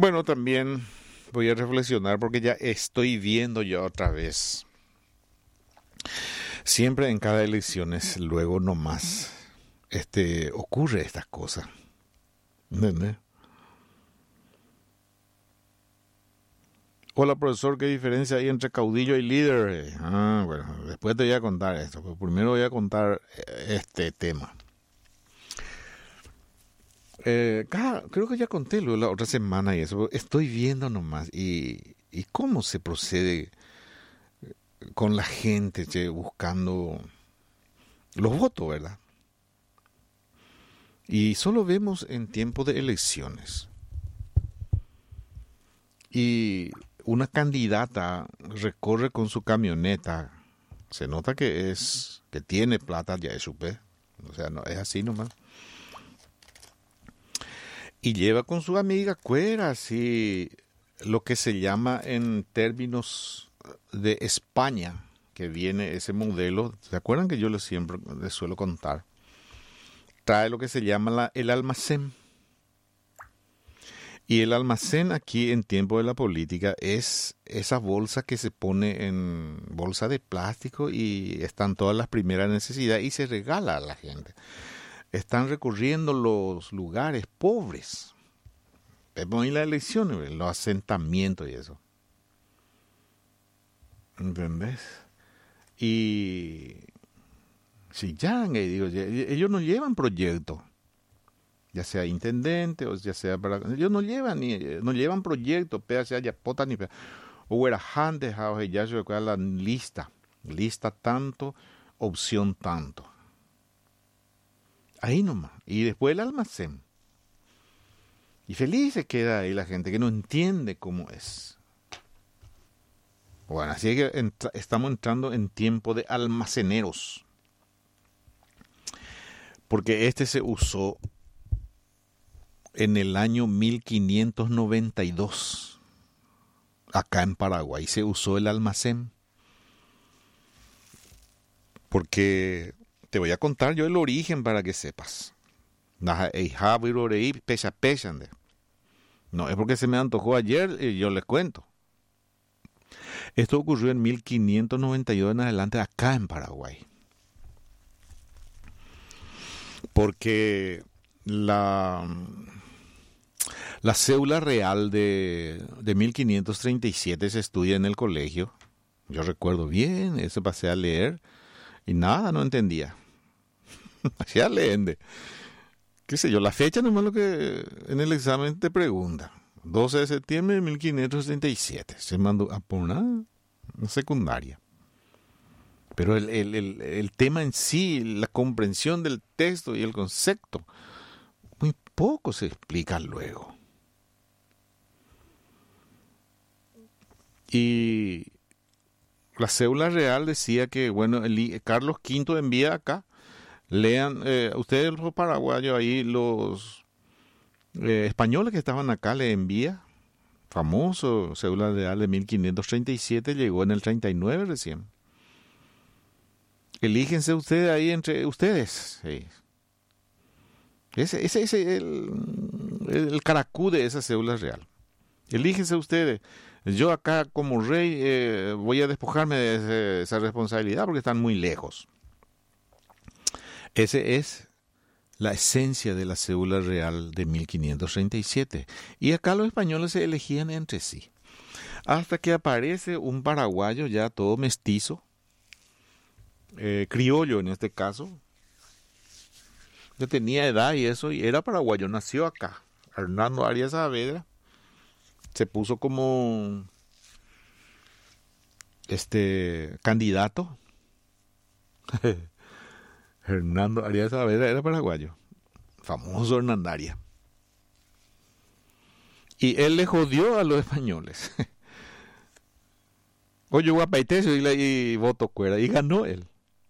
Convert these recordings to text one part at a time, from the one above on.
Bueno, también voy a reflexionar porque ya estoy viendo yo otra vez. Siempre en cada elecciones, luego nomás, ocurre estas cosas. ¿Entendés? Hola, profesor, ¿qué diferencia hay entre caudillo y líder? Bueno, después te voy a contar esto, pero primero voy a contar este tema. Creo que ya conté lo de la otra semana y eso. Estoy viendo nomás y cómo se procede con la gente, che, buscando los votos, ¿verdad? Y solo vemos en tiempo de elecciones. Y una candidata recorre con su camioneta. Se nota que tiene plata, ya es supe. O sea, no es así nomás. Y lleva con su amiga cuera, así, lo que se llama en términos de España, que viene ese modelo. ¿Se acuerdan que yo siempre les suelo contar? Trae lo que se llama el almacén. Y el almacén aquí en tiempo de la política es esa bolsa que se pone en bolsa de plástico y están todas las primeras necesidades y se regala a la gente. Están recorriendo los lugares pobres. Vemos en las elecciones, los asentamientos y eso. ¿Entendés? Y si ya, digo, ellos no llevan proyecto, ya sea intendente o ya sea para, ellos no llevan proyecto, pea sea ya pota ni pea. O era antes, ya se la lista tanto, opción tanto. Ahí nomás. Y después el almacén. Y feliz se queda ahí la gente que no entiende cómo es. Bueno, así es que estamos entrando en tiempo de almaceneros. Porque se usó en el año 1592. Acá en Paraguay se usó el almacén. Porque te voy a contar yo el origen para que sepas. No es porque se me antojó ayer y yo les cuento. Esto ocurrió en 1592 en adelante acá en Paraguay. Porque la cédula real de 1537 se estudia en el colegio. Yo recuerdo bien, eso pasé a leer y nada, no entendía. Hacía leende. Qué sé yo, la fecha nomás lo que en el examen te pregunta. 12 de septiembre de 1567. Se mandó a por una secundaria. Pero el tema en sí, la comprensión del texto y el concepto, muy poco se explica luego. Y la cédula real decía que, bueno, Carlos V envía acá, lean, ustedes los paraguayos ahí, los españoles que estaban acá, le envía, famoso, cédula real de 1537, llegó en el 39 recién. Elígense ustedes ahí entre ustedes. Sí. Ese es el caracú de esa cédula real. Elígense ustedes. Yo acá como rey voy a despojarme de esa responsabilidad porque están muy lejos. Ese es la esencia de la cédula real de 1537. Y acá los españoles se elegían entre sí. Hasta que aparece un paraguayo ya todo mestizo, criollo en este caso, que tenía edad y eso, y era paraguayo, nació acá. Hernando Arias Saavedra se puso como candidato. Hernando Arias Saavedra era paraguayo, famoso Hernandaria. Y él le jodió a los españoles. Oye, guapaiteso y voto cuera, y ganó él.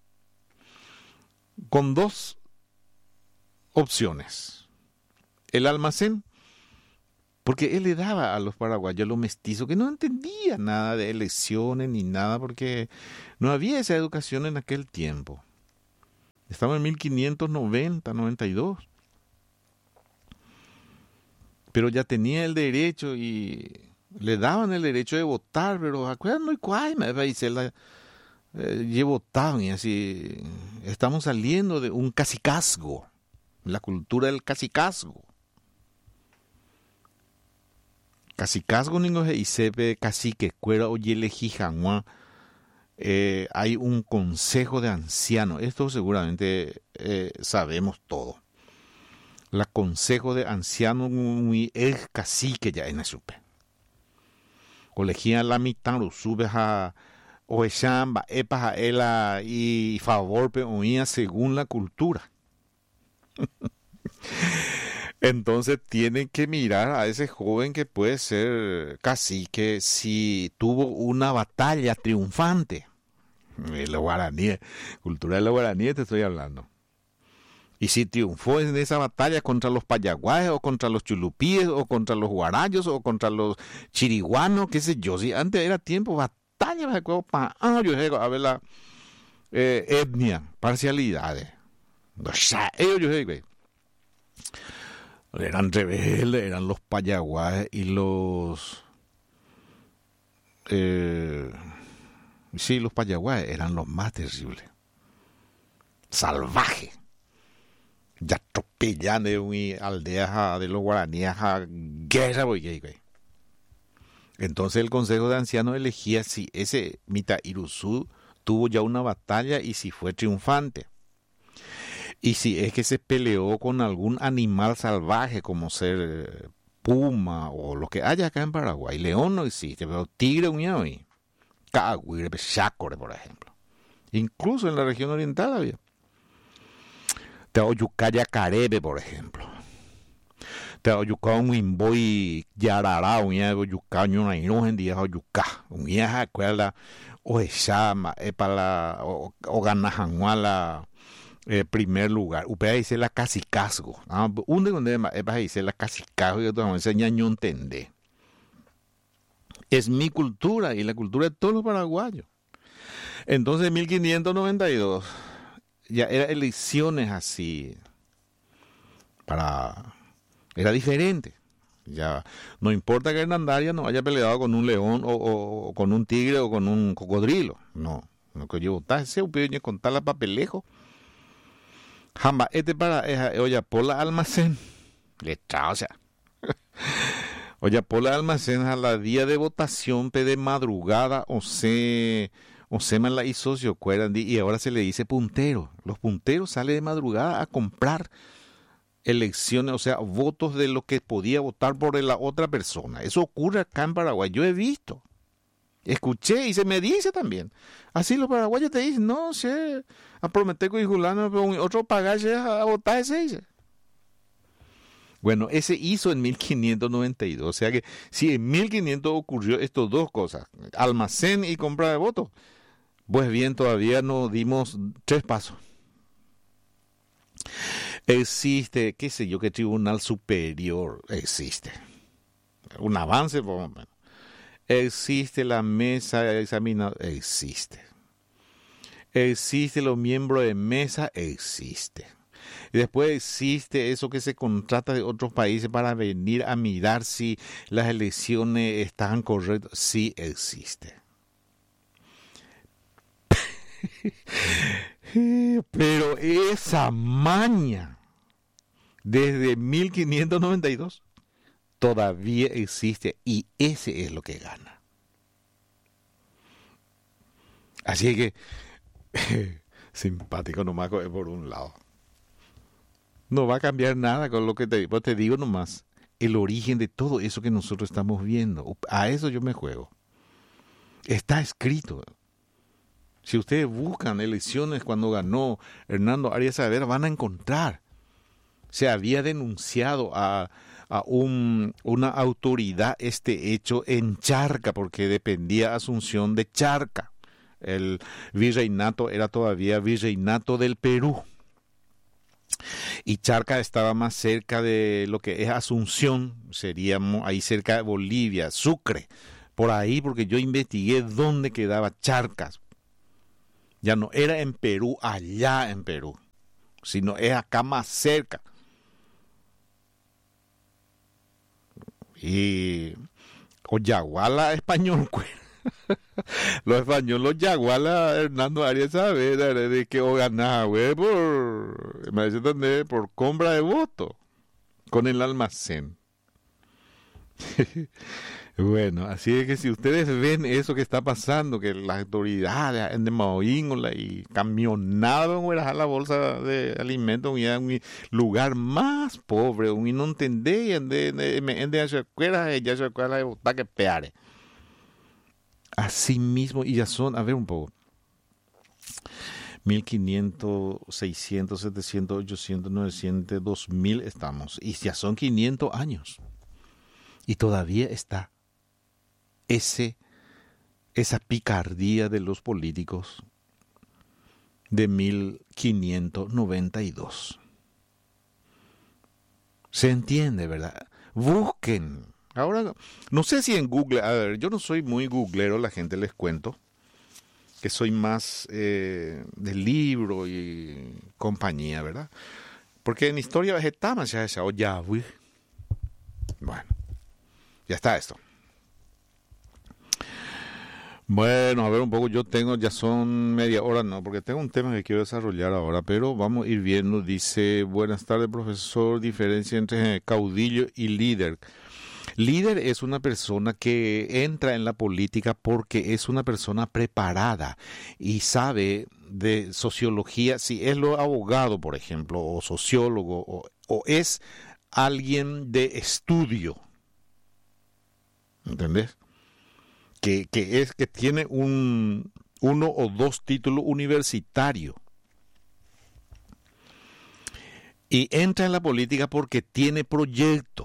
Con dos opciones. El almacén, porque él le daba a los paraguayos los mestizos que no entendían nada de elecciones ni nada, porque no había esa educación en aquel tiempo. Estaba en 1590, 92. pero ya tenía el derecho y le daban el derecho de votar, pero acuerdan no cuál me dice la votaban y así estamos saliendo de un cacicazgo, la cultura del cacicazgo. Cacicazgo ningo se isepe cacique cuera oyele jijanua. Hay un consejo de ancianos, esto seguramente sabemos todo. La consejo de ancianos es cacique ya en el supe. O elegían la mitad, sube a o echamba, epa a ela y favor pe oía según la cultura. Entonces tienen que mirar a ese joven que puede ser cacique si tuvo una batalla triunfante. Los guaraníes, cultura de los guaraníes te estoy hablando. Y si triunfó en esa batalla contra los payaguajes, o contra los chulupíes, o contra los guarayos, o contra los chiriguanos, qué sé yo. Si antes era tiempo, batalla, me acuerdo, a ver la etnia, parcialidades. O sea, ellos, eran rebeldes, eran los payaguajes y los... sí, los payaguajes eran los más terribles. Salvajes. Ya atropellan de una aldea de los guaraníes a guerra, güey. Entonces el Consejo de Ancianos elegía si ese Mita Iruzú tuvo ya una batalla y si fue triunfante. Y si es que se peleó con algún animal salvaje como ser puma o lo que haya acá en Paraguay. León no existe, pero tigre y cagüire, chacore, por ejemplo. Incluso en la región oriental había. Teoyucaya Carebe, por ejemplo. Teoyucá un imboy yarará, un yucá, un aino en día oyucá. Un día acuerda o echama, o ganajanuala. Primer lugar, upea dice la cacicazgo. Un de donde dice la cacicazgo y otro se ñaño entender. Es mi cultura y la cultura de todos los paraguayos. Entonces en 1592 ya eran elecciones así era diferente. Ya no importa que Hernandaria no haya peleado con un león o con un tigre o con un cocodrilo. No, lo que yo votaba ese upea contar la papelejo. Jamba, para oya pola almacén. Letrado, o sea. Oya pola almacén a la día de votación, de madrugada, o se me la hizo socio, y ahora se le dice puntero. Los punteros salen de madrugada a comprar elecciones, o sea, votos de lo que podía votar por la otra persona. Eso ocurre acá en Paraguay. Yo he visto. Escuché y se me dice también. Así los paraguayos te dicen, no sé, a prometer con Julano, otro pagarse a votar ese dice. Bueno, ese hizo en 1592. O sea que si en 1500 ocurrió estas dos cosas, almacén y compra de votos, pues bien, todavía no dimos 3 pasos. Existe, qué sé yo, qué tribunal superior existe. Un avance, por lo menos. Existe la mesa de examinador, existe. Existe los miembros de mesa, existe. Y después existe eso que se contrata de otros países para venir a mirar si las elecciones están correctas, sí existe. Pero esa maña, desde 1592, todavía existe y ese es lo que gana. Así que, simpático nomás por un lado. No va a cambiar nada con lo que te digo nomás. El origen de todo eso que nosotros estamos viendo. A eso yo me juego. Está escrito. Si ustedes buscan elecciones cuando ganó Hernando Arias Saavedra, van a encontrar. Se había denunciado a una autoridad este hecho en Charca, porque dependía Asunción de Charca. El virreinato era todavía virreinato del Perú. Y Charca estaba más cerca de lo que es Asunción, seríamos ahí cerca de Bolivia, Sucre, por ahí, porque yo investigué dónde quedaba Charcas. Ya no era en Perú, allá en Perú, sino es acá más cerca. Y Oyaguala español, pues. Los españoles, Oyaguala, Hernando Arias Saavedra, de que o ganaba, güey, me dice entender, por compra de voto con el almacén. Bueno, así es que si ustedes ven eso que está pasando, que las autoridades en Maoíngola y camionado a la bolsa de alimentos en un lugar más pobre, un no entendé, en escuela, ya se acuerda de botar que peare. Así mismo, y ya son, a ver un poco, 1500, 600, 700, 800, 900, 2000 estamos, y ya son 500 años. Y todavía está esa picardía de los políticos de 1592. Se entiende, ¿verdad? Busquen. Ahora, no sé si en Google, a ver, yo no soy muy googlero, la gente les cuento, que soy más de libro y compañía, ¿verdad? Porque en historia vegetal, bueno, ya está esto. Bueno, a ver un poco, ya son media hora, no, porque tengo un tema que quiero desarrollar ahora, pero vamos a ir viendo. Dice, buenas tardes, profesor, diferencia entre caudillo y líder. Líder es una persona que entra en la política porque es una persona preparada y sabe de sociología, si es lo abogado, por ejemplo, o sociólogo, o es alguien de estudio, ¿entendés? Que tiene uno o dos títulos universitarios y entra en la política porque tiene proyecto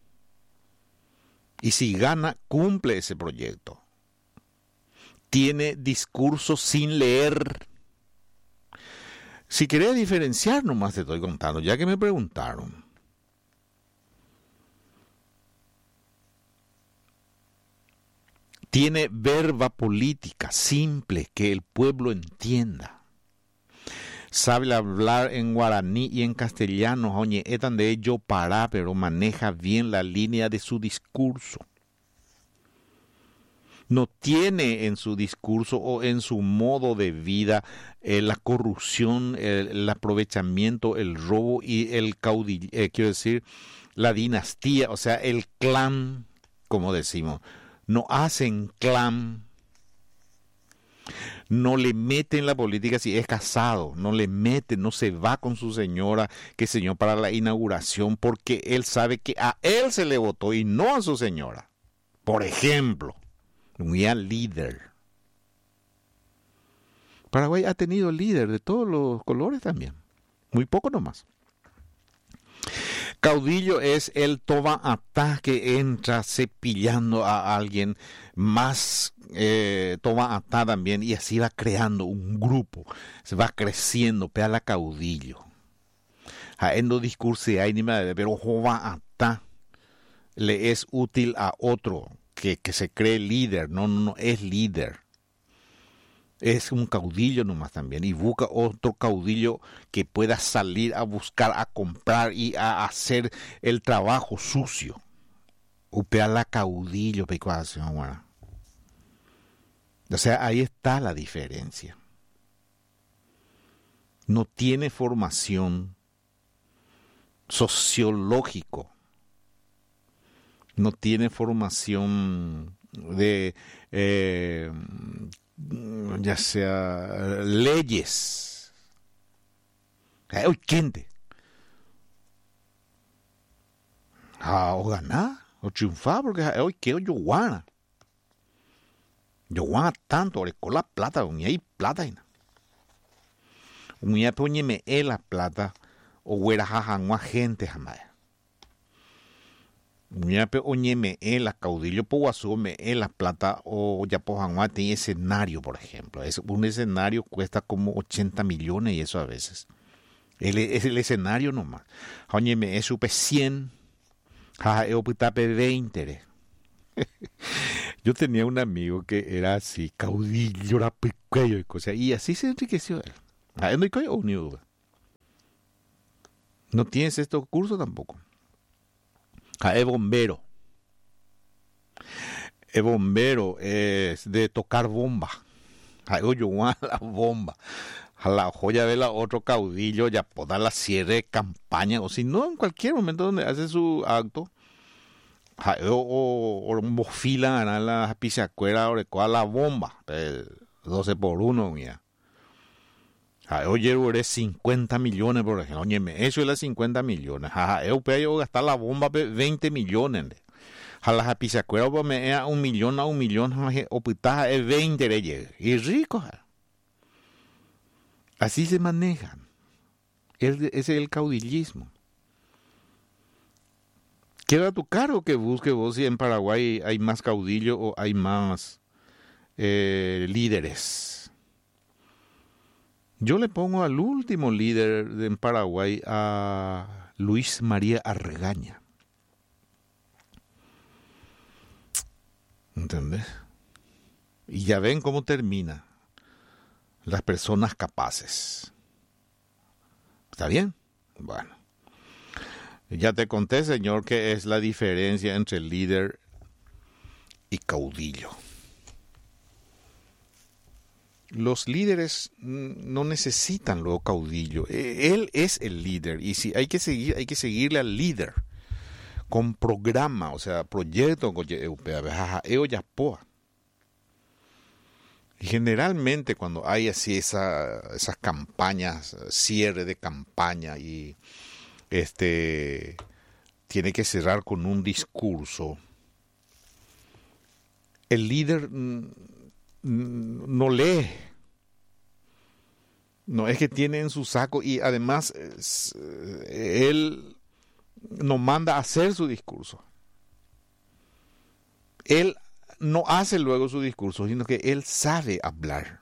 y si gana cumple ese proyecto, tiene discurso sin leer. Si querés diferenciar, nomás te estoy contando, ya que me preguntaron. Tiene verba política simple que el pueblo entienda. Sabe hablar en guaraní y en castellano, oye, etan de ello para, pero maneja bien la línea de su discurso. No tiene en su discurso o en su modo de vida la corrupción, el aprovechamiento, el robo y el caudillo, quiero decir, la dinastía, o sea, el clan, como decimos. No hacen clan, no le meten la política si es casado, no le mete, no se va con su señora, que señor para la inauguración, porque él sabe que a él se le votó y no a su señora. Por ejemplo, un líder. Paraguay ha tenido líder de todos los colores también, muy poco nomás. Caudillo es el toba atá que entra cepillando a alguien más toba atá también y así va creando un grupo, se va creciendo, pea la caudillo. Haendo discurso hay ni más, pero toba atá le es útil a otro que se cree líder, no es líder. Es un caudillo nomás también y busca otro caudillo que pueda salir a buscar, a comprar y a hacer el trabajo sucio. Upea la caudillo, pecuación, bueno. O sea, ahí está la diferencia. No tiene formación sociológico. No tiene formación de ya sea leyes. Hoy gente. O ganar, o triunfar, porque hoy quiero yo guana. Yo guana tanto, ahora con la plata, y hay plata. Un día poñeme la plata, o huera jajan gente jamás. Ñape oñeme la caudillo po asume la plata o ya po janua tiene escenario, por ejemplo. Un escenario cuesta como 80 millones y eso a veces. Es el escenario nomás. Oñeme supe 100, opitape 20. Yo tenía un amigo que era así, caudillo, era pequeño y cosas, y así se enriqueció él. No tienes estos cursos tampoco. Es bombero. El bombero es de tocar bomba. Algo yo la bomba. A la joya de la otro caudillo ya pueda la cierre de campaña, o si no, en cualquier momento donde hace su acto, o mofila a la pisacuera o la bomba, 12 por 1, mía. Oye, eres 50 millones, por ejemplo. Oye, eso es las 50 millones. Yo puedo gastar la bomba 20 millones. A las pisacuera me a 1 millón, o pitaja es 20 leyes. Y rico. Así se manejan. Ese es el caudillismo. Queda tu cargo que busque vos si en Paraguay hay más caudillo o hay más líderes. Yo le pongo al último líder en Paraguay a Luis María Arregaña. ¿Entendés? Y ya ven cómo termina. Las personas capaces. ¿Está bien? Bueno. Ya te conté, señor, qué es la diferencia entre líder y caudillo. Los líderes no necesitan luego caudillo. Él es el líder. Y si hay que seguirle al líder. Con programa, o sea, proyecto. Y generalmente cuando hay así esas campañas, cierre de campaña y tiene que cerrar con un discurso, el líder no lee. No es que tiene en su saco y además él no manda a hacer su discurso. Él no hace luego su discurso, sino que él sabe hablar.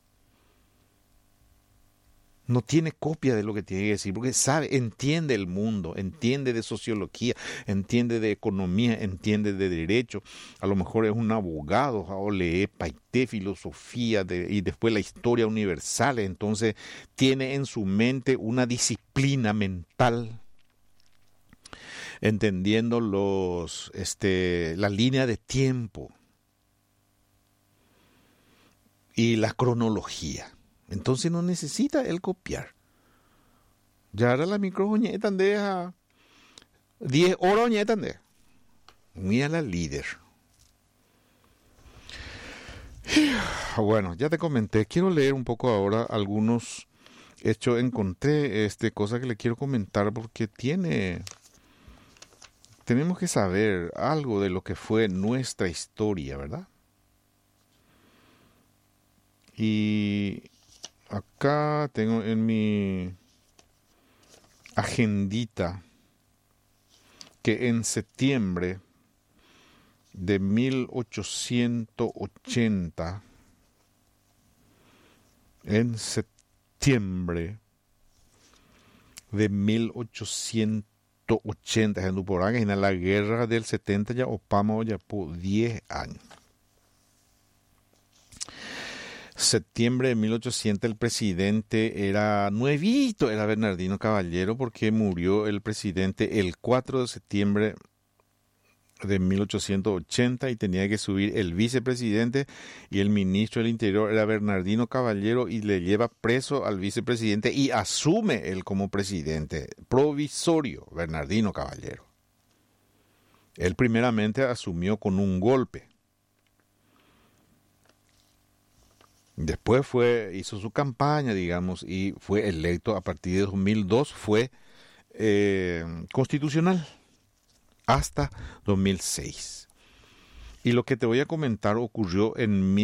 No tiene copia de lo que tiene que decir, porque sabe, entiende el mundo, entiende de sociología, entiende de economía, entiende de derecho. A lo mejor es un abogado, o lee Paité, filosofía, y después la historia universal. Entonces tiene en su mente una disciplina mental, entendiendo la línea de tiempo y la cronología. Entonces no necesita él copiar. Ya ahora la microjoñeta deja 10 horas oñeta de. Mira la líder. Bueno, ya te comenté. Quiero leer un poco ahora algunos hechos. Encontré cosa que le quiero comentar porque tenemos que saber algo de lo que fue nuestra historia, ¿verdad? Y acá tengo en mi agendita que en septiembre de 1880, en septiembre de 1880, en la guerra del 70 ya opamos ya por 10 años. Septiembre de 1800 el presidente era nuevito, era Bernardino Caballero, porque murió el presidente el 4 de septiembre de 1880 y tenía que subir el vicepresidente y el ministro del Interior era Bernardino Caballero y le lleva preso al vicepresidente y asume él como presidente provisorio, Bernardino Caballero. Él primeramente asumió con un golpe. Después hizo su campaña, digamos, y fue electo a partir de 2002, fue constitucional hasta 2006. Y lo que te voy a comentar ocurrió en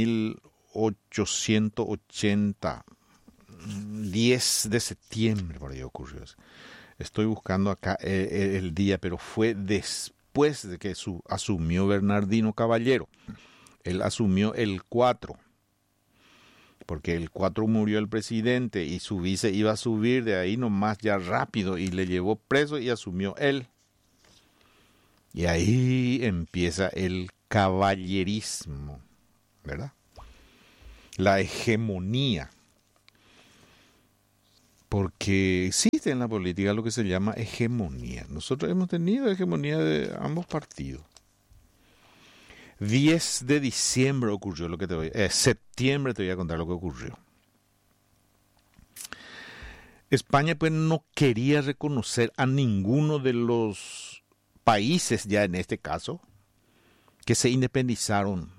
1880, 10 de septiembre, por ahí ocurrió. Estoy buscando acá el día, pero fue después de que asumió Bernardino Caballero. Él asumió el 4. Porque el 4 murió el presidente y su vice iba a subir de ahí nomás ya rápido y le llevó preso y asumió él. Y ahí empieza el caballerismo, ¿verdad? La hegemonía. Porque existe en la política lo que se llama hegemonía. Nosotros hemos tenido hegemonía de ambos partidos. 10 de diciembre ocurrió lo que te voy septiembre te voy a contar lo que ocurrió. España pues no quería reconocer a ninguno de los países, ya en este caso, que se independizaron.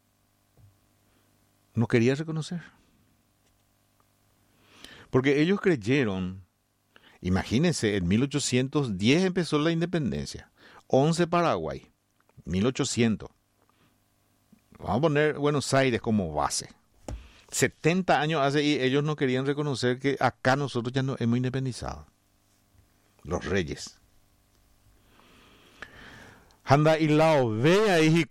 No quería reconocer. Porque ellos creyeron, imagínense, en 1810 empezó la independencia, 11 Paraguay, 1800. Vamos a poner Buenos Aires como base. 70 años hace y ellos no querían reconocer que acá nosotros ya nos hemos independizado. Los reyes. Anda y la ve ahí,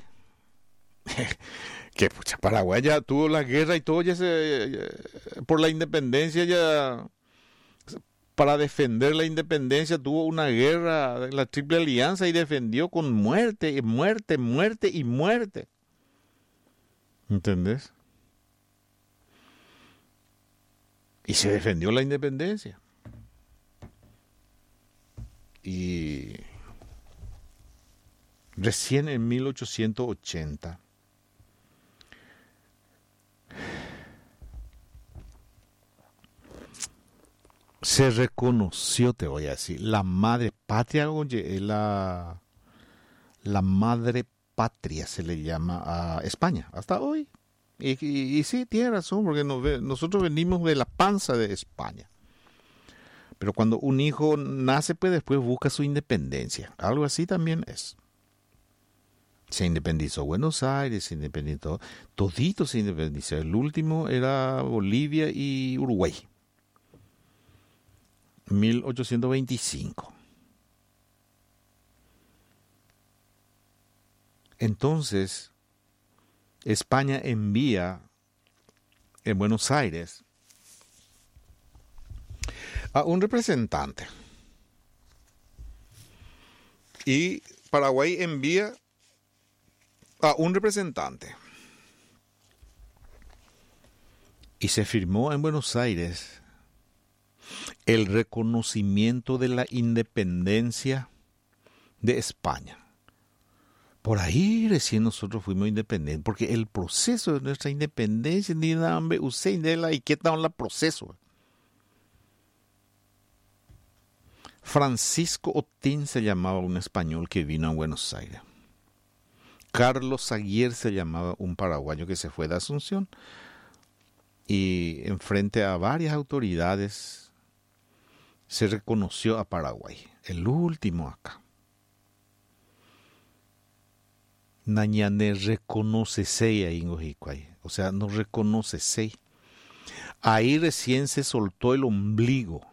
que pucha, Paraguay ya tuvo la guerra y todo por la independencia ya, para defender la independencia tuvo una guerra, la Triple Alianza, y defendió con muerte, muerte, muerte y muerte. ¿Entendés? Y se defendió la independencia. Y recién en 1880 se reconoció, te voy a decir, la madre patria, oye, la madre patria se le llama a España, hasta hoy. Y sí, tiene razón, porque nosotros venimos de la panza de España. Pero cuando un hijo nace, pues después busca su independencia. Algo así también es. Se independizó Buenos Aires, se independizó, todito se independizó. El último era Bolivia y Uruguay. 1825. Entonces, España envía en Buenos Aires a un representante. Y Paraguay envía a un representante. Y se firmó en Buenos Aires el reconocimiento de la independencia de España. Por ahí recién nosotros fuimos independientes, porque el proceso de nuestra independencia, ni nada, usted de la iqueta la proceso. Francisco Otín se llamaba un español que vino a Buenos Aires. Carlos Aguirre se llamaba un paraguayo que se fue de Asunción. Y enfrente a varias autoridades se reconoció a Paraguay, el último acá. Nañane reconoce ahí en Ojicuay, o sea, no reconoce sei. Ahí recién se soltó el ombligo,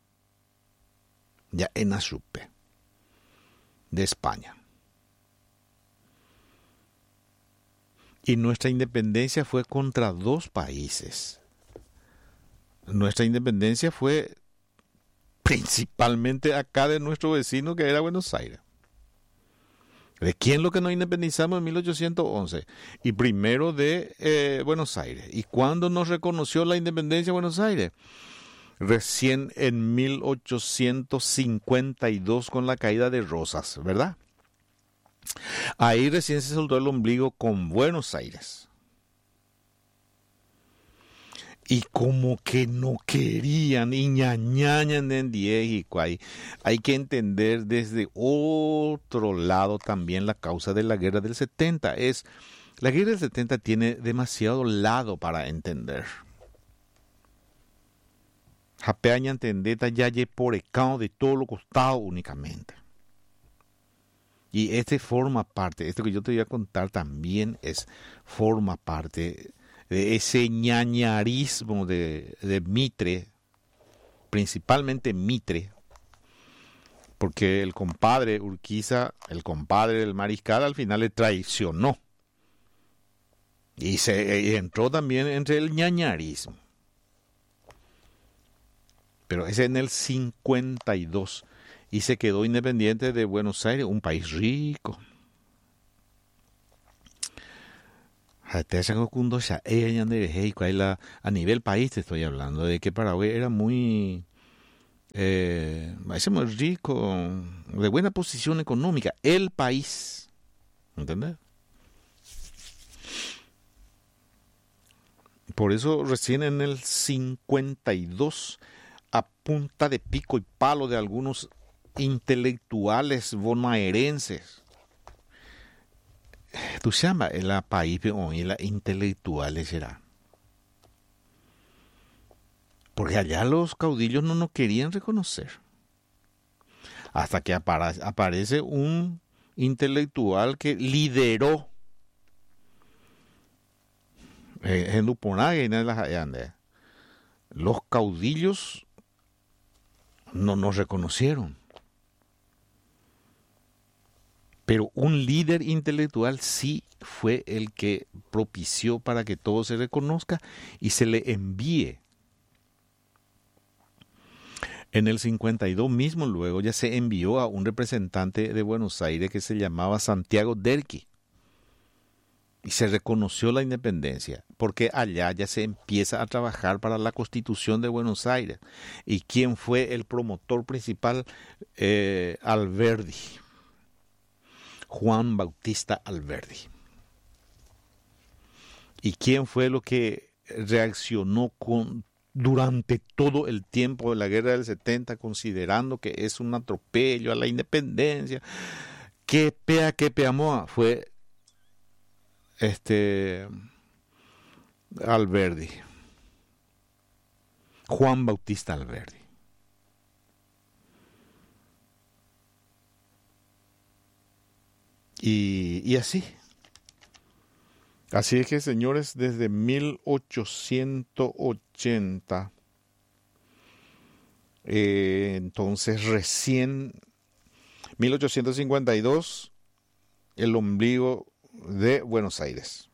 ya en Achupe, de España. Y nuestra independencia fue contra dos países. Nuestra independencia fue principalmente acá de nuestro vecino, que era Buenos Aires. ¿De quién lo que nos independizamos en 1811? Y primero de Buenos Aires. ¿Y cuándo nos reconoció la independencia de Buenos Aires? Recién en 1852 con la caída de Rosas, ¿verdad? Ahí recién se soltó el ombligo con Buenos Aires. Y como que no querían, y ñañañan en 10 y cuay. Hay que entender desde otro lado también la causa de la guerra del 70. La guerra del 70 tiene demasiado lado para entender. Japeaña entendeta ya lle por ecao de todo lo costado únicamente. Y forma parte, esto que yo te voy a contar también forma parte de ese ñañarismo de Mitre, principalmente Mitre, porque el compadre Urquiza, el compadre del mariscal, al final le traicionó. Y entró también entre el ñañarismo. Pero ese en el 52. Y se quedó independiente de Buenos Aires, un país rico. A nivel país te estoy hablando, de que Paraguay era muy rico, de buena posición económica, el país, ¿entendés? Por eso recién en el 52, a punta de pico y palo de algunos intelectuales bonaerenses, tú llamas el país y la intelectuales será. Porque allá los caudillos no nos querían reconocer. Hasta que aparece un intelectual que lideró en Luponague, los caudillos no nos reconocieron. Pero un líder intelectual sí fue el que propició para que todo se reconozca y se le envíe. En el 52 mismo luego ya se envió a un representante de Buenos Aires que se llamaba Santiago Derqui. Y se reconoció la independencia, porque allá ya se empieza a trabajar para la Constitución de Buenos Aires. ¿Y quién fue el promotor principal? Alberdi. Juan Bautista Alberdi. ¿Y quién fue lo que reaccionó durante todo el tiempo de la guerra del 70, considerando que es un atropello a la independencia? ¿Qué peamoa? Fue Alberdi, Juan Bautista Alberdi. Y así es que, señores, desde 1880, entonces recién 1852, el ombligo de Buenos Aires.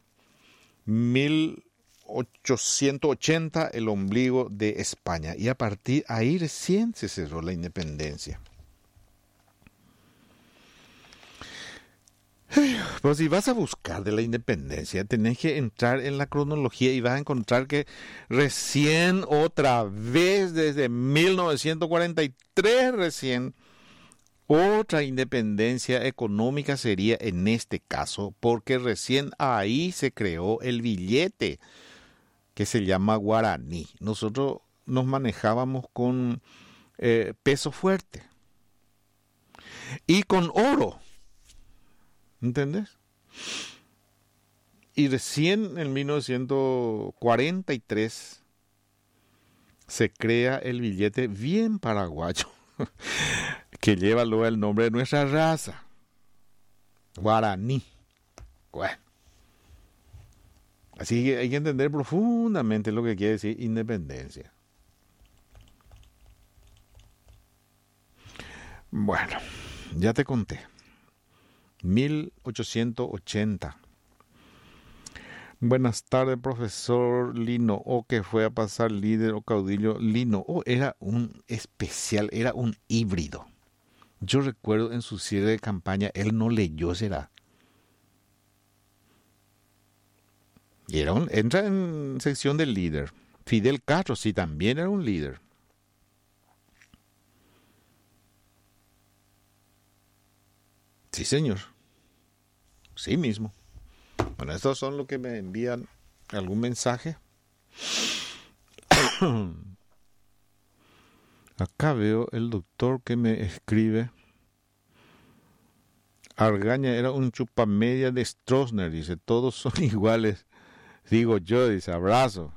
1880, el ombligo de España. Y a partir de ahí recién se cerró la independencia. Pero si vas a buscar de la independencia, tenés que entrar en la cronología y vas a encontrar que recién otra vez, desde 1943 recién, otra independencia económica sería en este caso, porque recién ahí se creó el billete que se llama guaraní. Nosotros nos manejábamos con peso fuerte y con oro, ¿entendés? Y recién en 1943 se crea el billete bien paraguayo, que lleva luego el nombre de nuestra raza, guaraní. Bueno, así que hay que entender profundamente lo que quiere decir independencia. Bueno, ya te conté. 1880. Buenas tardes, profesor Lino. O que fue a pasar líder o caudillo. Lino O era un especial, era un híbrido. Yo recuerdo en su cierre de campaña, él no leyó, será. Y entra en sección del líder. Fidel Castro, sí, también era un líder. Sí, señor. Sí mismo. Bueno, estos son los que me envían algún mensaje. Acá veo el doctor que me escribe. Argaña era un chupamedia de Stroessner, dice, todos son iguales. Digo yo, dice, abrazo.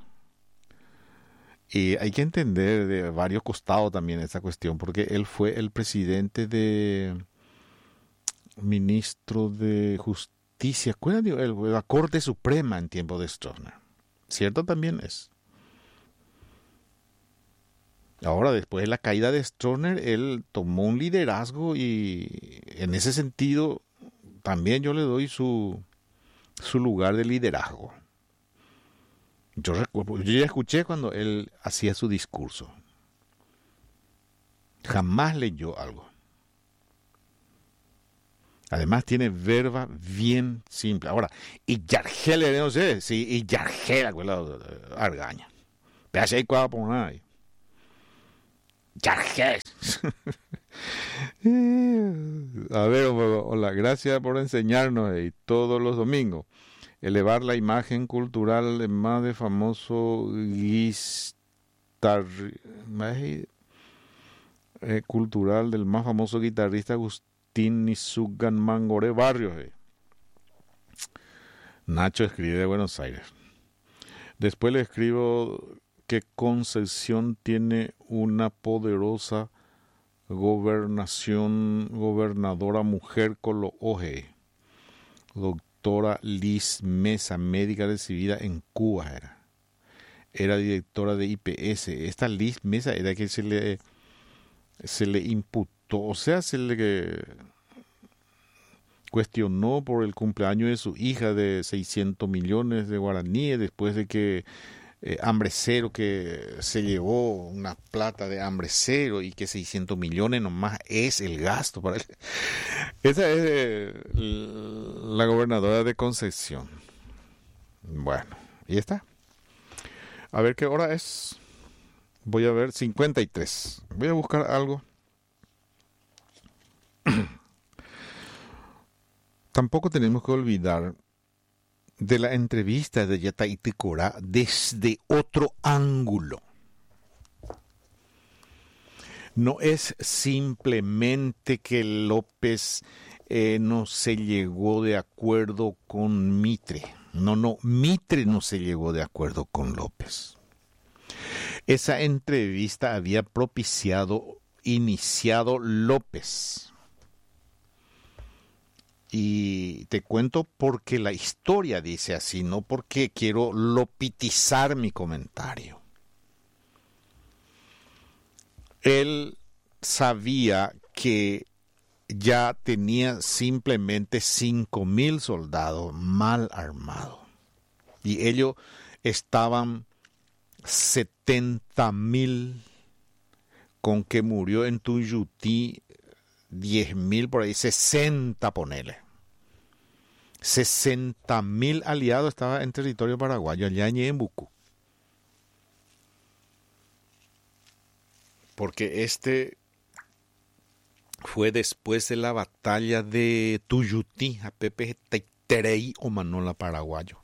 Y hay que entender de varios costados también esa cuestión, porque él fue el presidente ministro de Justicia, ¿cuál era? La Corte Suprema en tiempo de Stroessner. ¿Cierto? También es. Ahora, después de la caída de Stroessner, él tomó un liderazgo y en ese sentido también yo le doy su lugar de liderazgo. Yo ya escuché cuando él hacía su discurso. Jamás leyó algo. Además tiene verba bien simple. Ahora, y Yargel, no sé, sí, y Yargel, Argaña. Pedazo ahí cuadra por nada. Yargel. A ver, hola, gracias por enseñarnos todos los domingos. elevar la imagen cultural del más de famoso cultural del más famoso guitarrista Agustín Nisugan Mangoré Barrios. Nacho escribe de Buenos Aires. Después le escribo que Concepción tiene una poderosa gobernadora mujer con lo oje. Doctora Liz Mesa, médica recibida en Cuba era directora de IPS. Esta Liz Mesa era que se le imputó, o sea, se le cuestionó por el cumpleaños de su hija de 600 millones de guaraníes después de que Hambre Cero, que se llevó una plata de Hambre Cero y que 600 millones nomás es el gasto para él. Esa es la gobernadora de Concepción. Bueno, y está. A ver qué hora es. Voy a ver, 53. Voy a buscar algo. Tampoco tenemos que olvidar de la entrevista de Yataití Corá desde otro ángulo. No es simplemente que López no se llegó de acuerdo con Mitre. No, Mitre no se llegó de acuerdo con López. Esa entrevista había iniciado López. Y te cuento porque la historia dice así, no porque quiero lopitizar mi comentario. Él sabía que ya tenía simplemente 5,000 soldados mal armados. Y ellos estaban 70,000 con que murió en Tuyutí 10,000 por ahí, 60 ponele. 60,000 aliados estaban en territorio paraguayo, allá en Ñembucú. Porque este fue después de la batalla de Tuyutí, a Pepe Teiterei o Manola paraguayo.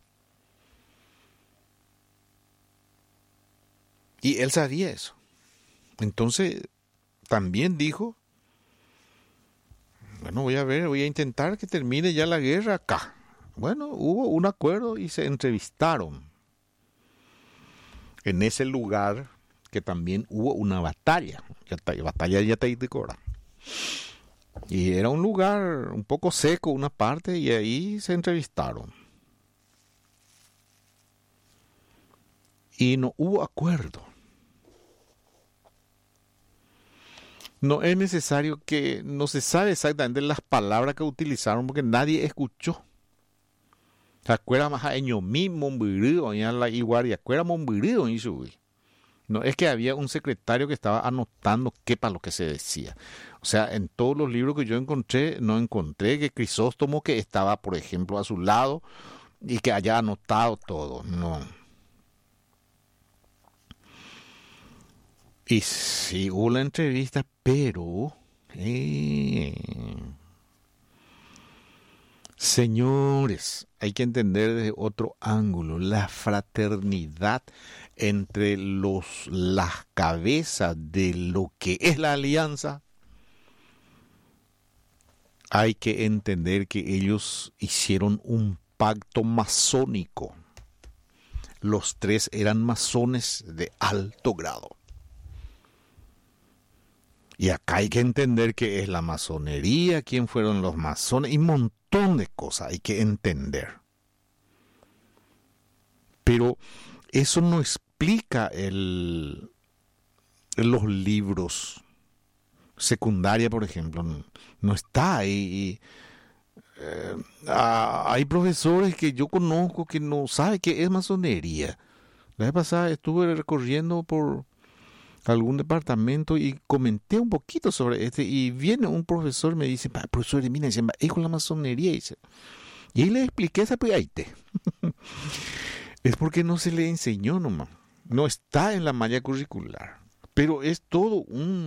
Y él sabía eso. Entonces, también dijo, bueno, voy a intentar que termine ya la guerra acá. Bueno, hubo un acuerdo y se entrevistaron. En ese lugar que también hubo una batalla, batalla de Yataití Corá. Y era un lugar un poco seco, una parte, y ahí se entrevistaron. Y no hubo acuerdo. No es necesario que, no se sabe exactamente las palabras que utilizaron porque nadie escuchó. ¿Se acuerdan más a Ñomí, Mombirío, y a la Iguaria? ¿Acuerdan Mombirío y subí? No, es que había un secretario que estaba anotando qué para lo que se decía. O sea, en todos los libros que yo encontré, no encontré que Crisóstomo, que estaba, por ejemplo, a su lado y que haya anotado todo. No. Y sí, hubo la entrevista, pero... señores, hay que entender desde otro ángulo la fraternidad entre las cabezas de lo que es la alianza. Hay que entender que ellos hicieron un pacto masónico. Los tres eran masones de alto grado. Y acá hay que entender qué es la masonería, quién fueron los masones, y un montón de cosas hay que entender. Pero eso no explica los libros. Secundaria, por ejemplo, no está ahí. Hay profesores que yo conozco que no saben qué es masonería. La vez pasada estuve recorriendo por algún departamento y comenté un poquito sobre y viene un profesor y me dice, profesor, mira, dice, es con la masonería, y ahí le expliqué esa pegaite. Es porque no se le enseñó nomás, no está en la malla curricular, pero es todo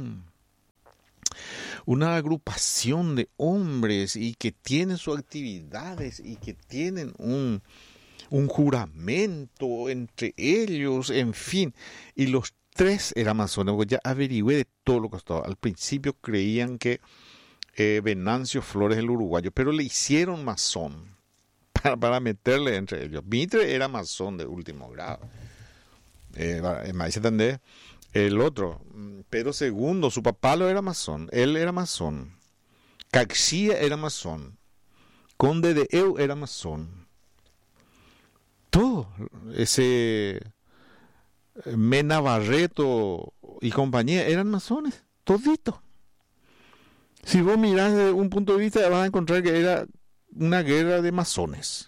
una agrupación de hombres y que tienen sus actividades y que tienen un juramento entre ellos, en fin. Y los tres eran masones, porque ya averigüé de todo lo que estaba. Al principio creían que Venancio Flores el uruguayo, pero le hicieron masón para meterle entre ellos. Mitre era masón de último grado. El otro, Pedro II, su papá lo era masón, él era masón. Caxía era masón. Conde de Eu era masón. Todo ese Mena Barreto y compañía eran masones, todito. Si vos mirás desde un punto de vista vas a encontrar que era una guerra de masones.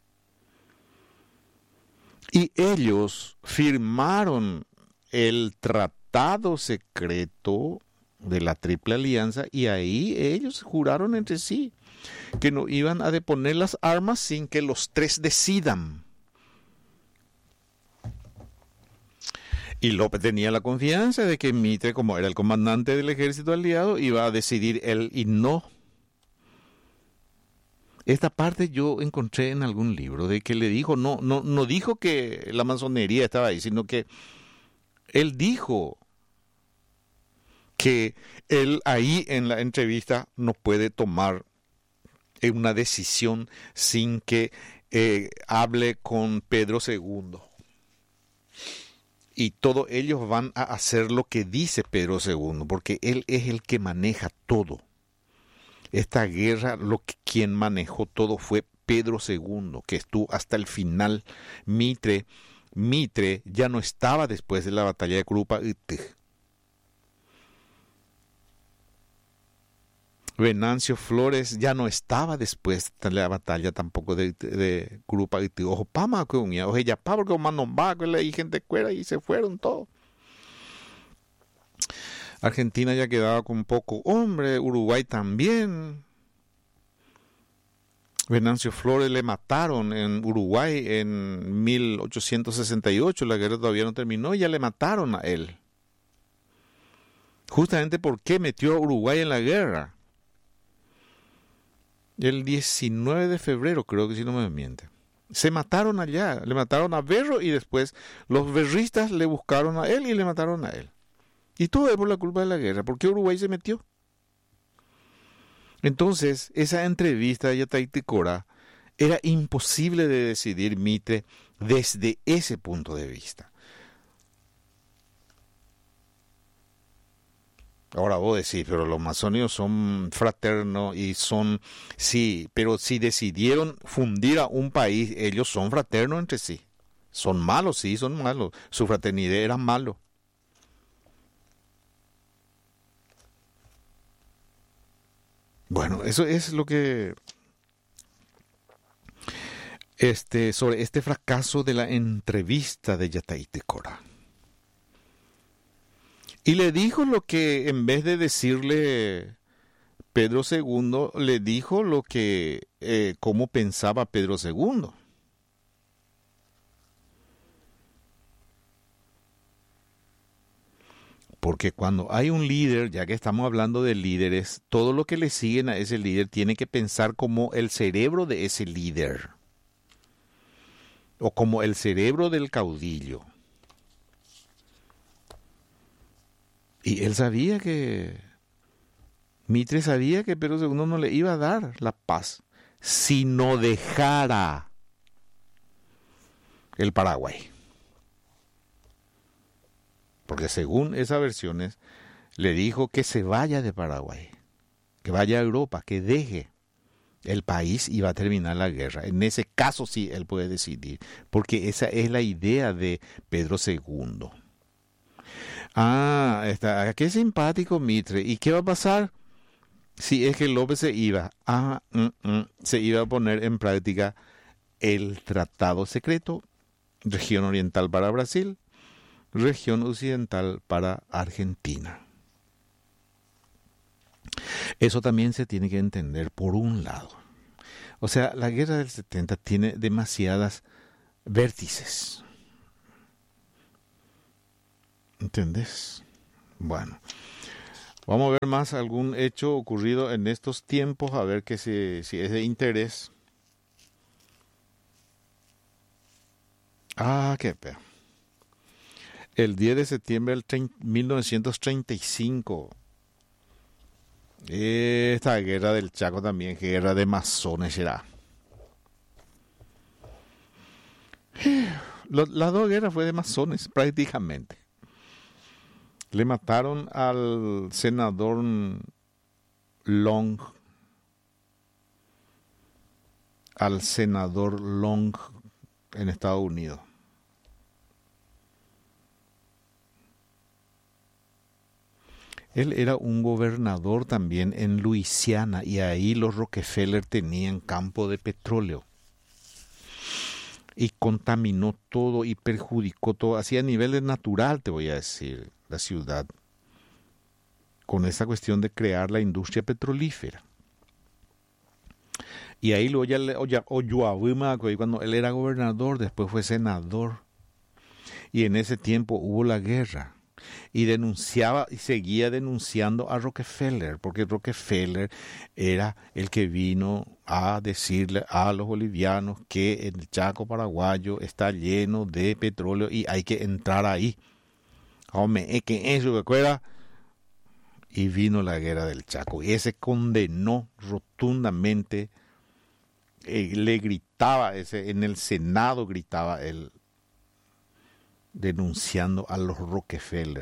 Y ellos firmaron el tratado secreto de la Triple Alianza y ahí ellos juraron entre sí que no iban a deponer las armas sin que los tres decidan. Y López tenía la confianza de que Mitre, como era el comandante del ejército aliado, iba a decidir él y no. Esta parte yo encontré en algún libro de que le dijo, no dijo que la masonería estaba ahí, sino que él dijo que él ahí en la entrevista no puede tomar una decisión sin que hable con Pedro II. Y todos ellos van a hacer lo que dice Pedro II, porque él es el que maneja todo. Esta guerra, quien manejó todo fue Pedro II, que estuvo hasta el final. Mitre ya no estaba después de la batalla de Curupaytí. Venancio Flores ya no estaba después de la batalla tampoco de Curupaytí. Ojo, pama que unía, ojo, ya pa porque mano va, que le gente cuera y se fueron todos. Argentina ya quedaba con poco hombre, Uruguay también. Venancio Flores le mataron en Uruguay en 1868, la guerra todavía no terminó, y ya le mataron a él. Justamente porque metió a Uruguay en la guerra. El 19 de febrero, creo que si no me miente. Se mataron allá, le mataron a Berro y después los berristas le buscaron a él y le mataron a él. Y todo es por la culpa de la guerra. ¿Por qué Uruguay se metió? Entonces, esa entrevista de Yataite Cora era imposible de decidir Mitre desde ese punto de vista. Ahora vos decís, pero los masónicos son fraternos y son, sí, pero si decidieron fundir a un país, ellos son fraternos entre sí. Son malos, sí, son malos. Su fraternidad era malo. Bueno, eso es lo que sobre este fracaso de la entrevista de Yataite Cora. Y le dijo lo que en vez de decirle Pedro II, le dijo lo que cómo pensaba Pedro II. Porque cuando hay un líder, ya que estamos hablando de líderes, todo lo que le siguen a ese líder tiene que pensar como el cerebro de ese líder. O como el cerebro del caudillo. Y él sabía Mitre sabía que Pedro II no le iba a dar la paz si no dejara el Paraguay. Porque según esas versiones, le dijo que se vaya de Paraguay, que vaya a Europa, que deje el país y va a terminar la guerra. En ese caso sí él puede decidir, porque esa es la idea de Pedro II. Qué simpático Mitre. ¿Y qué va a pasar? Si es que López se iba. Se iba a poner en práctica el tratado secreto, región oriental para Brasil, región occidental para Argentina. Eso también se tiene que entender por un lado. O sea, la guerra del 70 tiene demasiadas vértices. ¿Entendés? Bueno, vamos a ver más algún hecho ocurrido en estos tiempos, a ver si es de interés. Ah, qué pena. El 10 de septiembre del 1935. Esta guerra del Chaco también, guerra de masones era. Las dos guerras fue de masones, prácticamente. Le mataron al senador Long, en Estados Unidos. Él era un gobernador también en Luisiana y ahí los Rockefeller tenían campo de petróleo. Y contaminó todo y perjudicó todo, así a nivel natural, te voy a decir, la ciudad, con esa cuestión de crear la industria petrolífera. Y ahí luego cuando él era gobernador, después fue senador. Y en ese tiempo hubo la guerra. Y denunciaba y seguía denunciando a Rockefeller, porque Rockefeller era el que vino a decirle a los bolivianos que el Chaco paraguayo está lleno de petróleo y hay que entrar ahí. Hombre, es que eso recuerda. Y vino la guerra del Chaco y ese condenó rotundamente, le gritaba, en el Senado gritaba él, denunciando a los Rockefeller.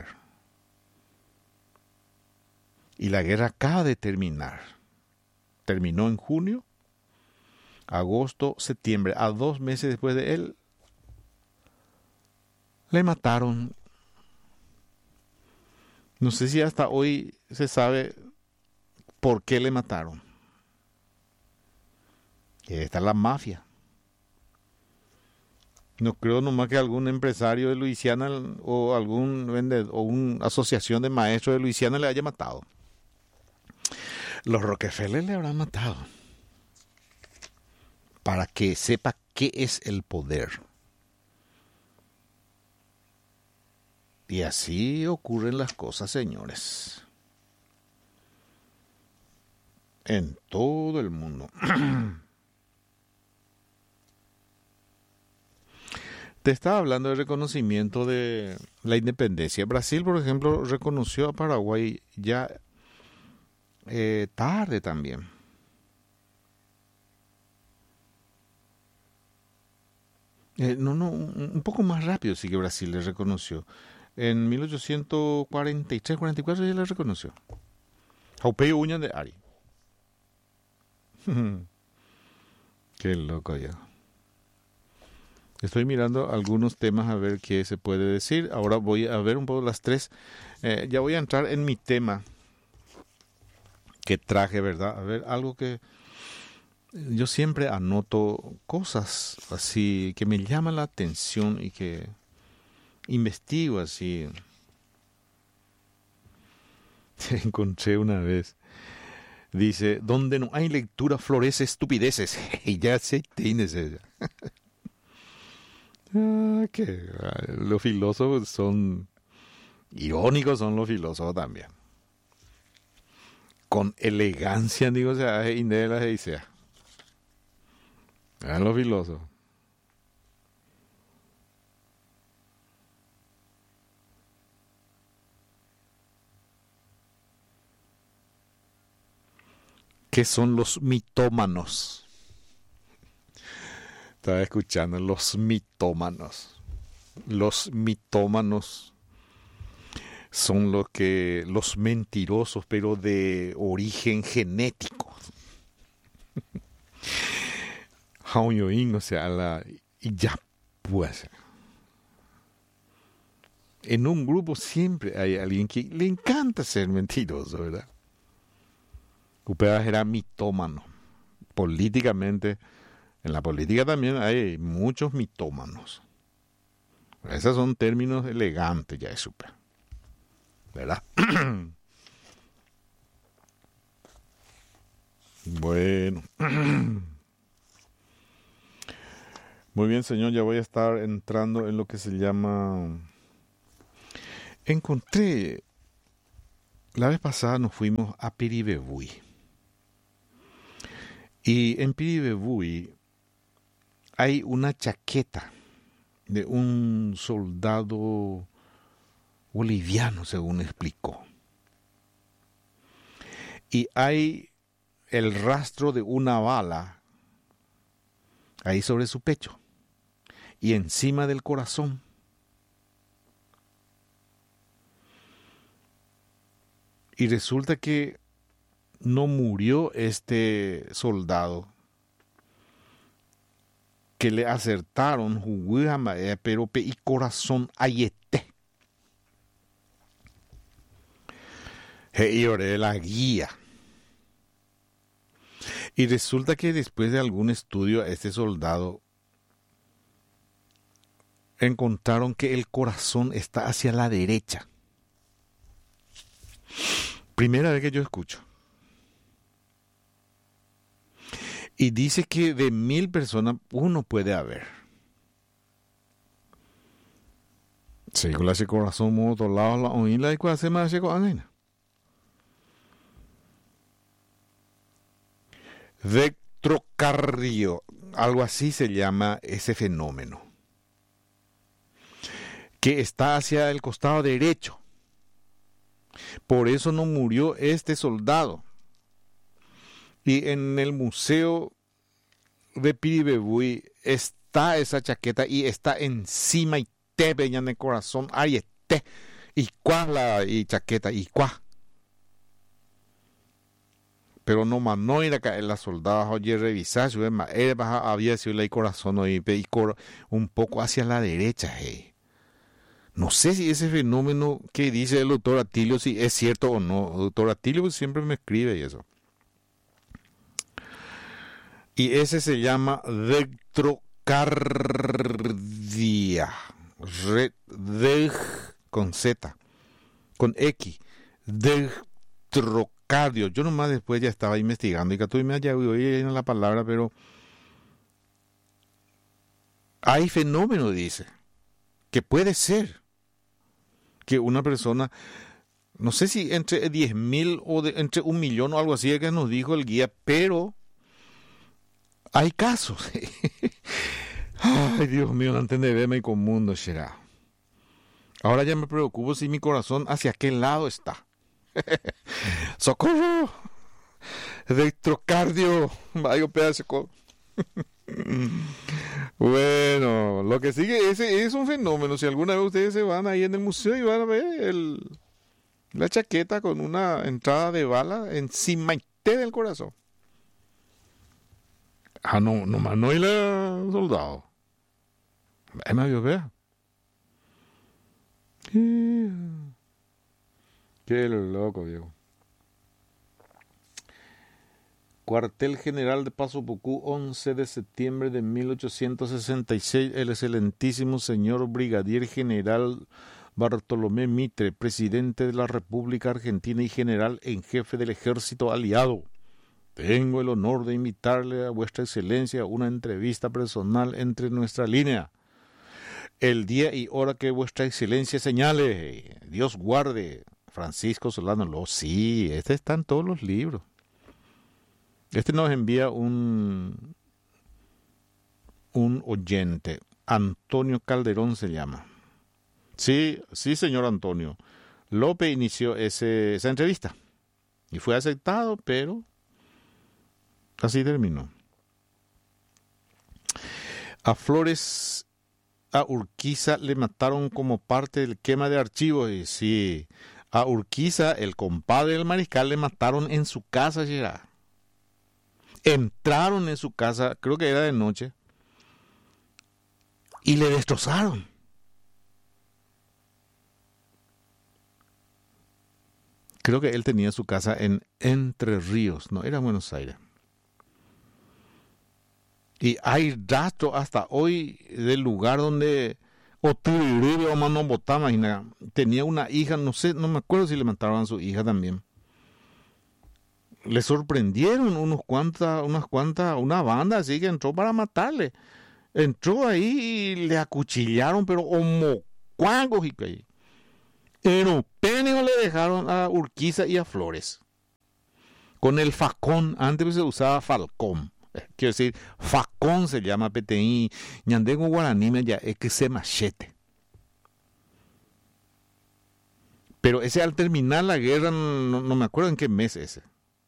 Y la guerra acaba de terminar. Terminó en junio, agosto, septiembre. A 2 meses después de él, le mataron. No sé si hasta hoy se sabe por qué le mataron. Esta es la mafia. No creo nomás que algún empresario de Luisiana o algún vendedor o una asociación de maestros de Luisiana le haya matado. Los Rockefeller le habrán matado. Para que sepa qué es el poder. Y así ocurren las cosas, señores. En todo el mundo. Te estaba hablando del reconocimiento de la independencia. Brasil, por ejemplo, reconoció a Paraguay ya tarde también. Un poco más rápido sí que Brasil le reconoció. En 1843, 44 ya le reconoció. Jaupei Uña de Ari. Qué loco ya. Estoy mirando algunos temas a ver qué se puede decir. Ahora voy a ver un poco las tres. Ya voy a entrar en mi tema que traje, ¿verdad? A ver, algo que yo siempre anoto cosas así que me llaman la atención y que investigo así. Encontré una vez. Dice, donde no hay lectura florece estupideces. Y ya se tienes ella. Los filósofos son irónicos, son los filósofos también. Con elegancia, digo, sea, indela y sea. Los filósofos. ¿Qué son los mitómanos? Estaba escuchando los mitómanos. Los mitómanos son los mentirosos, pero de origen genético. O sea, y ya pues. En un grupo siempre hay alguien que le encanta ser mentiroso, ¿verdad? Upedas era mitómano. Políticamente, en la política también hay muchos mitómanos. Esos son términos elegantes, ya es súper. ¿Verdad? Bueno. Muy bien, señor, ya voy a estar entrando en lo que se llama... Encontré... La vez pasada nos fuimos a Piribebuy. Y en Piribebuy hay una chaqueta de un soldado boliviano, según explicó. Y hay el rastro de una bala ahí sobre su pecho y encima del corazón. Y resulta que no murió este soldado, que le acertaron, pero y corazón ayete. Y oré la guía. Y resulta que después de algún estudio a este soldado, encontraron que el corazón está hacia la derecha. Primera vez que yo escucho. Y dice que de 1000 personas, uno puede haber. Según ese corazón, modo lado, la oíla y cuál se me hace con angina. Electrocardio, algo así se llama ese fenómeno, que está hacia el costado derecho. Por eso no murió este soldado. Y en el museo de Piribebuy está esa chaqueta y está encima y te veían el corazón, ay, este, y cuál la y chaqueta, y cuál. Pero no manó ir a caer la soldada, oye, revisar, había sido el corazón y un poco hacia la derecha, hey. No sé si ese fenómeno que dice el doctor Atilio, si es cierto o no. El doctor Atilio siempre me escribe y eso. Y ese se llama electrocardia. Con Z. Con X. Electrocardio. Yo nomás después ya estaba investigando y que tú me hayas oído la palabra, pero hay fenómeno, dice, que puede ser que una persona, no sé si entre 10,000 o entre 1,000,000 o algo así que nos dijo el guía, pero hay casos. Ay, Dios mío, antes de verme con mundo será. Ahora ya me preocupo si mi corazón hacia qué lado está. ¡Socorro! Electrocardio. Vaya pedazo. Bueno, lo que sigue ese es un fenómeno. Si alguna vez ustedes se van ahí en el museo y van a ver la chaqueta con una entrada de bala encima del corazón. Ah, no hay la soldado. Es más, yo vea. Qué loco, Diego. Cuartel General de Paso Pucú, 11 de septiembre de 1866, el excelentísimo señor Brigadier General Bartolomé Mitre, presidente de la República Argentina y general en jefe del Ejército Aliado. Tengo el honor de invitarle a vuestra excelencia a una entrevista personal entre nuestra línea. El día y hora que vuestra excelencia señale. Dios guarde. Francisco Solano Ló. Sí, este está en todos los libros. Este nos envía un oyente. Antonio Calderón se llama. Sí, señor Antonio. López inició esa entrevista. Y fue aceptado, pero así terminó. A Flores, a Urquiza le mataron como parte del quema de archivos. Y sí, a Urquiza, el compadre del mariscal, le mataron en su casa, Gerard. Entraron en su casa, creo que era de noche, y le destrozaron. Creo que él tenía su casa en Entre Ríos, no era en Buenos Aires. Y hay rastro hasta hoy del lugar donde Oturibe o Mano Botama tenía una hija, no sé, no me acuerdo si le mataron a su hija también. Le sorprendieron una banda así que entró para matarle. Entró ahí y le acuchillaron, pero como cuangos y que pero pene le dejaron a Urquiza y a Flores. Con el facón, antes se usaba falcón, Quiero decir, facón se llama PTI, ñandego guaraní me ya es que se machete. Pero ese al terminar la guerra, no me acuerdo en qué mes ese.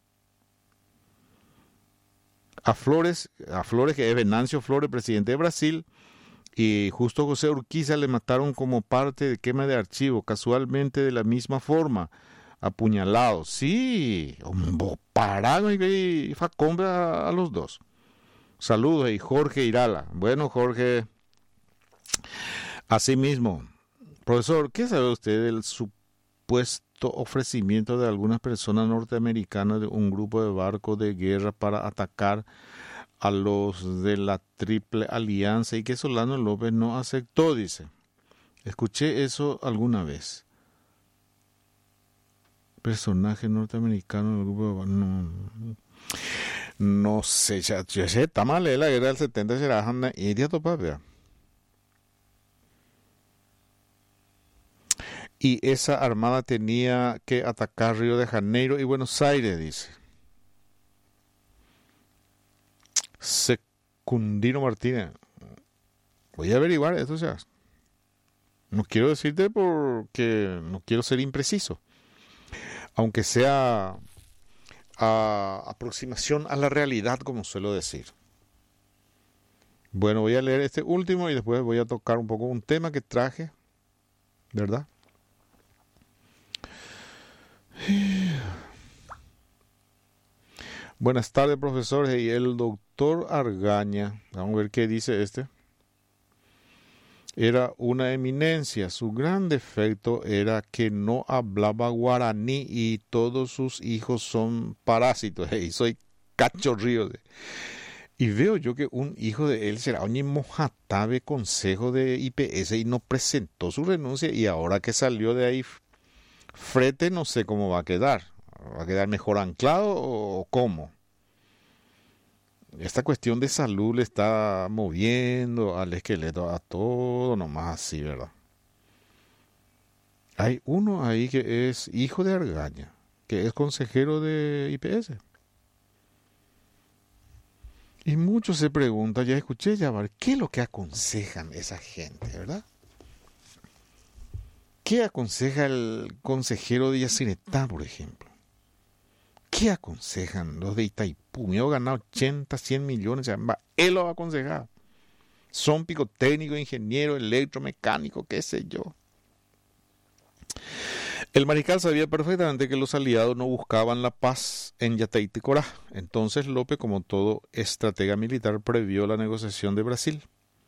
A Flores, que es Venancio Flores, presidente de Brasil, y justo José Urquiza le mataron como parte de quema de archivo, casualmente de la misma forma, apuñalado. Sí, pararon y facón a los dos. Saludos, y Jorge Irala. Bueno, Jorge, así mismo. Profesor, ¿qué sabe usted del supuesto ofrecimiento de algunas personas norteamericanas de un grupo de barcos de guerra para atacar a los de la Triple Alianza y que Solano López no aceptó? Dice. Escuché eso alguna vez. Personaje norteamericano del grupo de... No sé, ya sé, está mal la guerra del 70 será anda y de topar. Y esa armada tenía que atacar Río de Janeiro y Buenos Aires, dice. Secundino Martínez. Voy a averiguar esto ya. No quiero decirte porque no quiero ser impreciso. Aunque sea aproximación a la realidad, como suelo decir. Bueno, voy a leer este último y después voy a tocar un poco un tema que traje, ¿verdad? Buenas tardes, profesores. Y el doctor Argaña, vamos a ver qué dice este. Era una eminencia. Su gran defecto era que no hablaba guaraní y todos sus hijos son parásitos. Y soy cachorrío. Y veo yo que un hijo de él será un mojatabe consejo de IPS y no presentó su renuncia. Y ahora que salió de ahí frete, no sé cómo va a quedar. ¿Va a quedar mejor anclado o cómo? Esta cuestión de salud le está moviendo al esqueleto, a todo nomás así, ¿verdad? Hay uno ahí que es hijo de Argaña, que es consejero de IPS. Y muchos se preguntan, ya escuché llamar, ¿qué es lo que aconsejan esa gente, verdad? ¿Qué aconseja el consejero de Yacyretá, por ejemplo? ¿Qué aconsejan los de Itaipú? Me han ganado 80, 100 millones. Él lo va a aconsejar. Son picotécnico, ingeniero, electromecánico, qué sé yo. El mariscal sabía perfectamente que los aliados no buscaban la paz en Yatay y Corá. Entonces López, como todo estratega militar, previó la negociación de Brasil.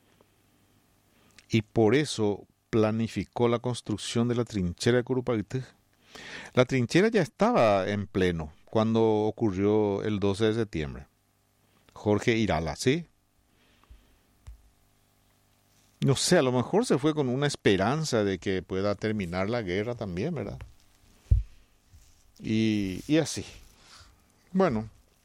Y por eso planificó la construcción de la trinchera de Curupaytí. La trinchera ya estaba en pleno cuando ocurrió el 12 de septiembre. Jorge Irala, ¿sí? No sé, a lo mejor se fue con una esperanza de que pueda terminar la guerra también, ¿verdad? Y así. Bueno.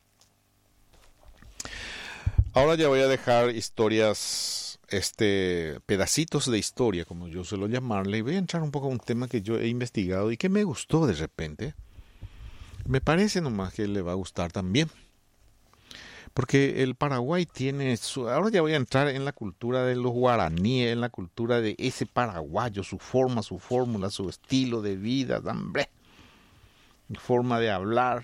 Ahora ya voy a dejar historias, pedacitos de historia, como yo suelo llamarle, y voy a entrar un poco a un tema que yo he investigado y que me gustó de repente. Me parece nomás que le va a gustar también. Porque el Paraguay tiene ahora ya voy a entrar en la cultura de los guaraníes, en la cultura de ese paraguayo, su forma, su fórmula, su estilo de vida, hombre, forma de hablar.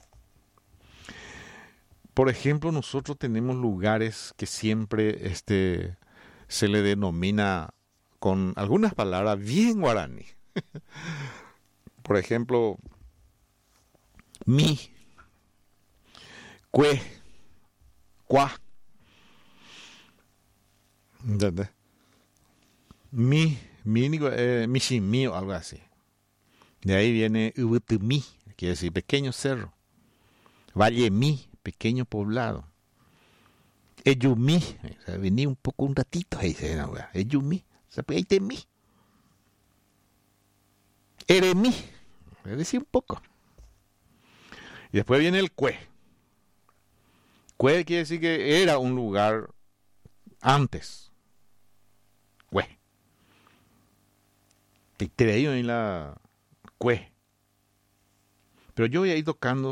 Por ejemplo, nosotros tenemos lugares que siempre se le denomina con algunas palabras bien guaraní. Por ejemplo, mi, cue, cuá. ¿Entendés? Mi mío, algo así. De ahí viene Ubutumi, quiere decir pequeño cerro. Valle Mi, pequeño poblado. Eyumi, o sea, venía un ratito ahí, Eyumi, o sea, ahí te mi. Eremi, es decir, un poco. Y después viene el Cue. Cue quiere decir que era un lugar antes. Cue. Y te digo en la Cue. Pero yo voy a ir tocando